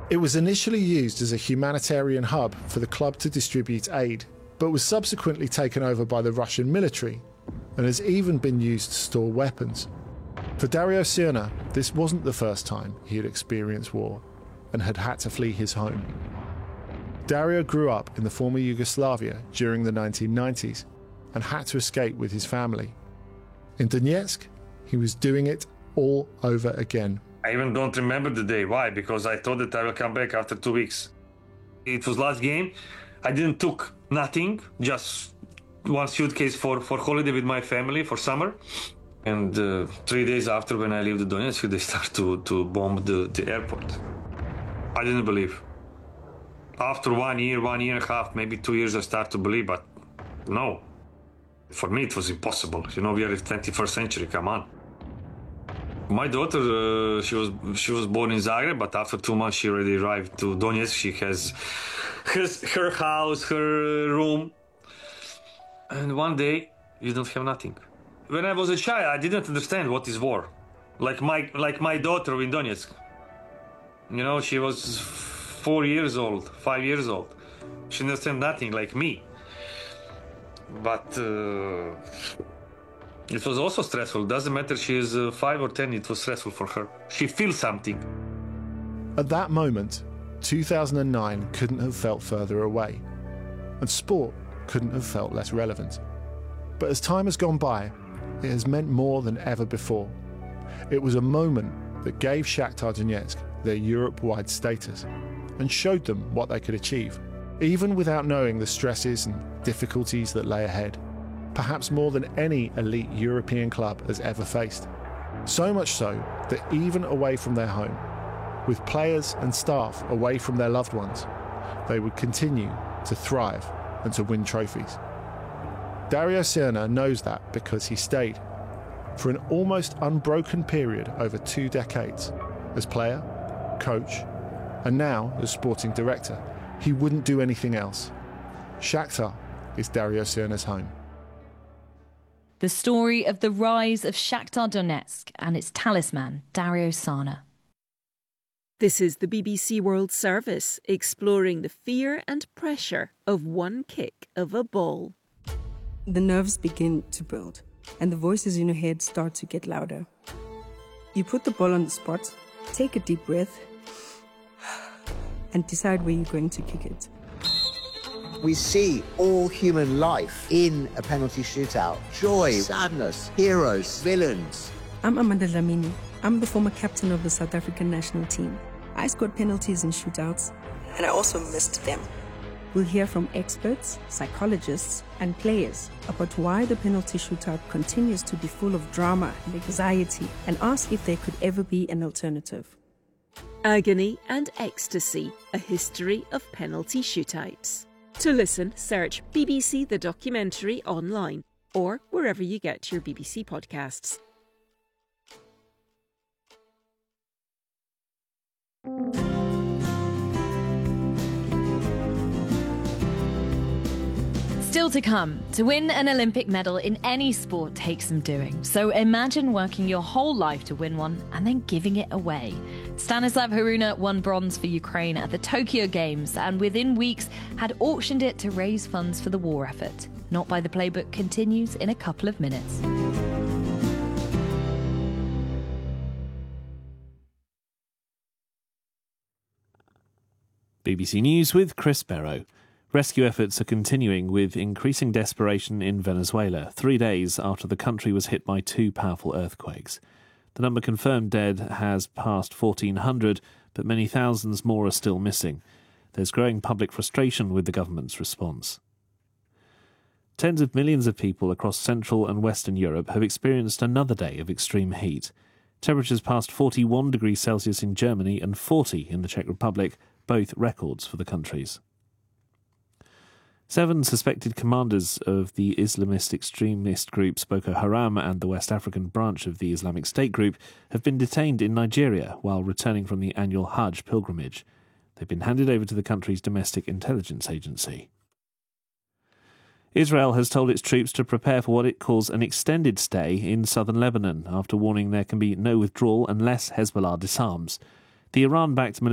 It was initially used as a humanitarian hub for the club to distribute aid, but was subsequently taken over by the Russian military and has even been used to store weapons. For Dario Sierna, this wasn't the first time he had experienced war and had to flee his home. Dario grew up in the former Yugoslavia during the 1990s and had to escape with his family. In Donetsk, he was doing it all over again. I even don't remember the day. Why? Because I thought that I will come back after 2 weeks. It was last game. I didn't took nothing, just one suitcase for holiday with my family for summer. And 3 days after, when I leave the Donetsk, they start to bomb the airport. I didn't believe. After 1 year and a half, maybe 2 years, I start to believe, but no. For me, it was impossible. You know, we are in the 21st century, come on. My daughter, she was born in Zagreb, but after 2 months she already arrived to Donetsk. She has her house, her room. And one day, you don't have nothing. When I was a child, I didn't understand what is war. Like my daughter in Donetsk. You know, she was 4 years old, 5 years old. She didn't understand nothing like me. But it was also stressful. Doesn't matter she is 5 or 10, it was stressful for her. She feels something. At that moment, 2009 couldn't have felt further away, and sport couldn't have felt less relevant. But as time has gone by, it has meant more than ever before. It was a moment that gave Shakhtar Donetsk their Europe-wide status and showed them what they could achieve, even without knowing the stresses and difficulties that lay ahead, perhaps more than any elite European club has ever faced. So much so that even away from their home, with players and staff away from their loved ones, they would continue to thrive and to win trophies. Dario Sierna knows that because he stayed for an almost unbroken period over 2 decades as player, coach, and now as sporting director. He wouldn't do anything else. Shakhtar is Dario Sierna's home. The story of the rise of Shakhtar Donetsk and its talisman, Dario Sierna. This is the BBC World Service, exploring the fear and pressure of one kick of a ball. The nerves begin to build, and the voices in your head start to get louder. You put the ball on the spot, take a deep breath, and decide where you're going to kick it. We see all human life in a penalty shootout. Joy, sadness, heroes, villains. I'm Amanda Dlamini. I'm the former captain of the South African national team. I scored penalties in shootouts, and I also missed them. We'll hear from experts, psychologists, and players about why the penalty shootout continues to be full of drama and anxiety, and ask if there could ever be an alternative. Agony and Ecstasy, a history of penalty shootouts. To listen, search BBC The Documentary online or wherever you get your BBC podcasts. Still to come, to win an Olympic medal in any sport takes some doing. So imagine working your whole life to win one and then giving it away. Stanislav Haruna won bronze for Ukraine at the Tokyo Games and within weeks had auctioned it to raise funds for the war effort. Not by the Playbook continues in a couple of minutes. BBC News with Chris Barrow. Rescue efforts are continuing with increasing desperation in Venezuela, 3 days after the country was hit by 2 powerful earthquakes. The number confirmed dead has passed 1,400, but many thousands more are still missing. There's growing public frustration with the government's response. Tens of millions of people across Central and Western Europe have experienced another day of extreme heat. Temperatures passed 41 degrees Celsius in Germany and 40 in the Czech Republic, both records for the countries. 7 suspected commanders of the Islamist extremist groups Boko Haram and the West African branch of the Islamic State group have been detained in Nigeria while returning from the annual Hajj pilgrimage. They've been handed over to the country's domestic intelligence agency. Israel has told its troops to prepare for what it calls an extended stay in southern Lebanon after warning there can be no withdrawal unless Hezbollah disarms. The Iran-backed military